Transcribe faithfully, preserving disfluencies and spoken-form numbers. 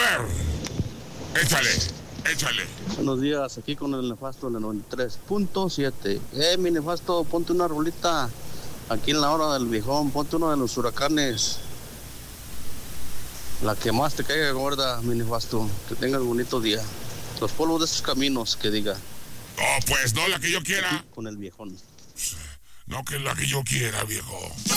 ver. Échale, échale. Buenos días, aquí con el Nefasto de noventa y tres punto siete. Eh, mi Nefasto, ponte una rolita aquí en la hora del viejón, ponte uno de los huracanes. La que más te caiga gorda, mi Nefasto. Que tengas bonito día. Los polvos de estos caminos, que diga. Oh, pues no la que yo quiera. Aquí con el viejón. No que la que yo quiera, viejo.